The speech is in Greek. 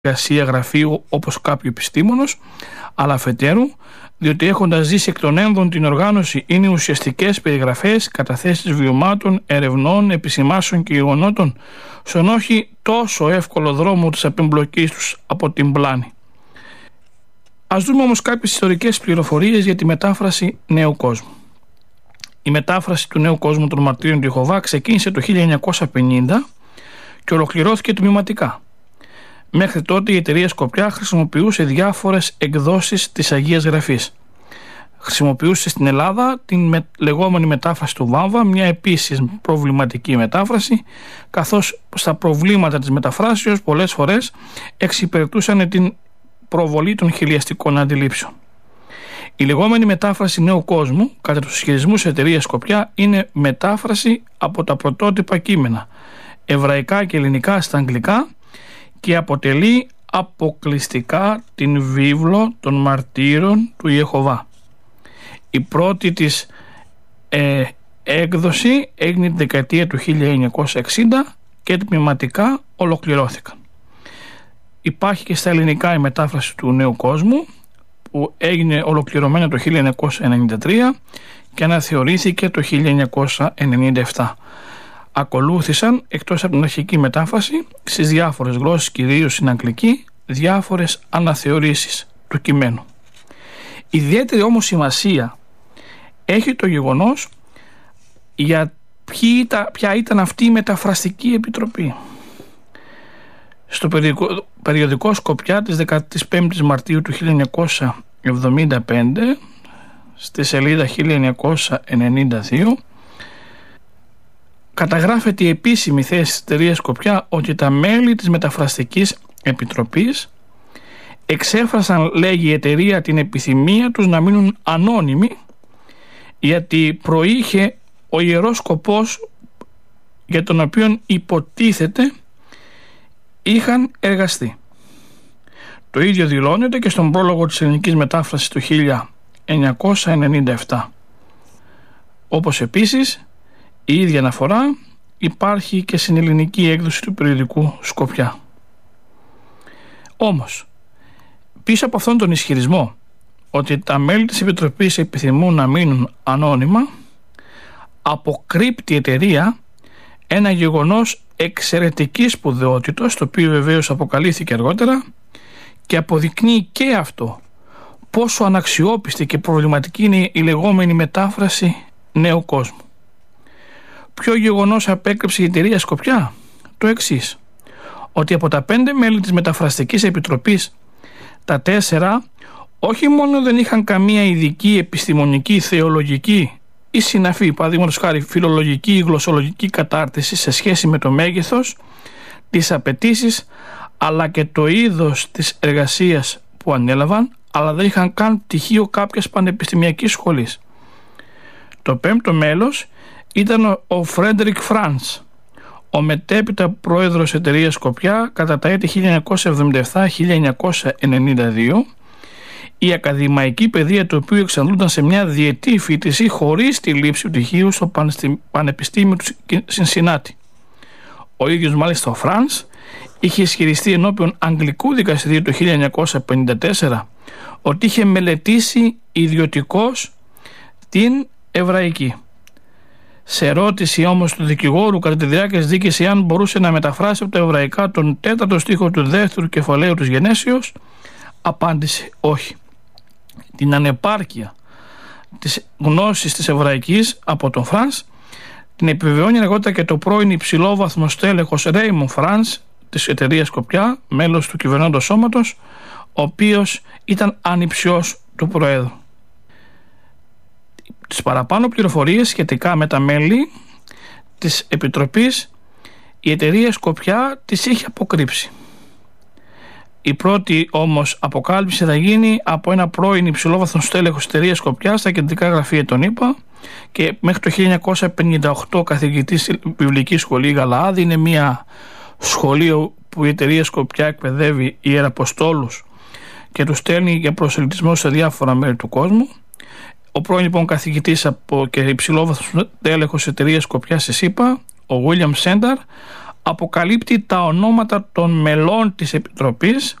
εργασία γραφείου όπως κάποιο επιστήμονος, αλλά αφετέρου διότι έχοντας ζήσει εκ των ένδων την οργάνωση είναι ουσιαστικές περιγραφές, καταθέσεις βιωμάτων, ερευνών, επισημάσεων και γεγονότων στον όχι τόσο εύκολο δρόμο της απεμπλοκής τους από την πλάνη. Ας δούμε όμως κάποιες ιστορικές πληροφορίες για τη μετάφραση Νέου Κόσμου. Η μετάφραση του Νέου Κόσμου των Μαρτύρων του Ιεχωβά ξεκίνησε το 1950 και ολοκληρώθηκε τμηματικά. Μέχρι τότε η εταιρεία Σκοπιά χρησιμοποιούσε διάφορες εκδόσεις της Αγίας Γραφής. Χρησιμοποιούσε στην Ελλάδα την λεγόμενη μετάφραση του Βάμβα, μια επίσης προβληματική μετάφραση, καθώς στα προβλήματα της μεταφράσεως πολλές φορές εξυπηρετούσαν την προβολή των χιλιαστικών αντιλήψεων. Η λεγόμενη μετάφραση Νέου Κόσμου, κατά τους ισχυρισμούς εταιρείας Σκοπιά, είναι μετάφραση από τα πρωτότυπα κείμενα, εβραϊκά και ελληνικά στα αγγλικά, και αποτελεί αποκλειστικά την βίβλο των Μαρτύρων του Ιεχωβά. Η πρώτη της έκδοση έγινε τη δεκαετία του 1960 και τμηματικά ολοκληρώθηκαν. Υπάρχει και στα ελληνικά η μετάφραση του Νέου Κόσμου που έγινε ολοκληρωμένα το 1993 και αναθεωρήθηκε το 1997. Ακολούθησαν, εκτός από την αρχική μετάφραση, στις διάφορες γλώσσες, κυρίως στην αγγλική, διάφορες αναθεωρήσεις του κειμένου. Ιδιαίτερη όμως σημασία έχει το γεγονός για ποια ήταν αυτή η μεταφραστική επιτροπή. Στο περιοδικό Σκοπιά της 15ης Μαρτίου του 1975, στη σελίδα 1992, καταγράφεται η επίσημη θέση της εταιρείας Σκοπιά ότι τα μέλη της Μεταφραστικής Επιτροπής εξέφρασαν, λέγει η εταιρεία, την επιθυμία τους να μείνουν ανώνυμοι, γιατί προείχε ο ιερός σκοπός για τον οποίο υποτίθεται είχαν εργαστεί. Το ίδιο δηλώνεται και στον πρόλογο της ελληνικής μετάφρασης του 1997. Όπως επίσης η ίδια αναφορά υπάρχει και στην ελληνική έκδοση του περιοδικού Σκοπιά. Όμως, πίσω από αυτόν τον ισχυρισμό ότι τα μέλη της Επιτροπής επιθυμούν να μείνουν ανώνυμα, αποκρύπτει η εταιρεία ένα γεγονός εξαιρετικής σπουδαιότητας, το οποίο βεβαίως αποκαλύφθηκε αργότερα, και αποδεικνύει και αυτό πόσο αναξιόπιστη και προβληματική είναι η λεγόμενη μετάφραση Νέου Κόσμου. Ποιο γεγονός απέκρυψε η εταιρεία Σκοπιά? Το εξής: ότι από τα 5 μέλη της Μεταφραστικής Επιτροπής, τα 4 όχι μόνο δεν είχαν καμία ειδική επιστημονική, θεολογική ή συναφή, παραδείγματος χάρη φιλολογική ή γλωσσολογική κατάρτιση σε σχέση με το μέγεθος, τις απαιτήσεις αλλά και το είδος της εργασίας που ανέλαβαν, αλλά δεν είχαν καν πτυχίο κάποιας πανεπιστημιακής σχολής. Το 5ο μέλος ήταν ο Φρέντερικ Φρανς, ο μετέπειτα πρόεδρος εταιρείας Σκοπιά κατά τα έτη 1977-1992, η ακαδημαϊκή παιδεία του οποίου εξαντλούνταν σε μια διετή φοιτησή χωρίς τη λήψη πτυχίου στο Πανεπιστήμιο του Σινσινάτι. Ο ίδιος μάλιστα ο Φρανς είχε ισχυριστεί ενώπιον Αγγλικού Δικαστηρίου το 1954 ότι είχε μελετήσει ιδιωτικώς την εβραϊκή. Σε ερώτηση όμως του δικηγόρου κατά τη διάρκεια της δίκης εάν μπορούσε να μεταφράσει από τα εβραϊκά τον 4ο στίχο του 2ου κεφαλαίου της Γενέσεως, απάντησε όχι. Την ανεπάρκεια της γνώσης της εβραϊκής από τον Φρανς την επιβεβαιώνει αργότερα και το πρώην υψηλόβαθμο στέλεχος Ρέιμον Φρανς της εταιρείας Σκοπιά, μέλος του κυβερνώντος σώματος, ο οποίος ήταν ανιψιός του Προέδρου. Τις παραπάνω πληροφορίες σχετικά με τα μέλη της Επιτροπής η εταιρεία Σκοπιά τις είχε αποκρύψει. Η πρώτη όμως αποκάλυψη θα γίνει από ένα πρώην υψηλόβαθμο στέλεχος της εταιρείας Σκοπιά στα κεντρικά γραφεία των ΗΠΑ και μέχρι το 1958 καθηγητής στη Βιβλική Σχολή Γαλαάδη. Είναι μια σχολείο που η εταιρεία Σκοπιά εκπαιδεύει ιεραποστόλους και τους στέλνει για προσελκυσμό σε διάφορα μέρη του κόσμου. Ο πρώην λοιπόν καθηγητής και υψηλόβαθμος τέλεχος της εταιρείας Σκοπιά στη ΣΥΠΑ, ο William Sender, αποκαλύπτει τα ονόματα των μελών της Επιτροπής